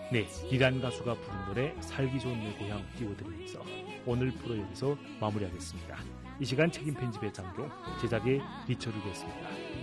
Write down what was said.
네, 이란 가수가 부른 노래 살기 좋은 내 고향 띄워드리면서 오늘 프로 여기서 마무리하겠습니다. 이 시간 책임 편집의 장종, 제작의 리처르였습니다.